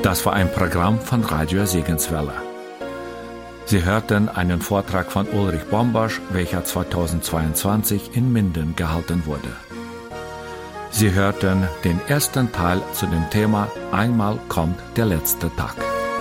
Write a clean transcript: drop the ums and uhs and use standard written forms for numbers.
Das war ein Programm von Radio Segenswelle. Sie hörten einen Vortrag von Ulrich Bombasch, welcher 2022 in Minden gehalten wurde. Sie hörten den ersten Teil zu dem Thema Einmal kommt der letzte Tag.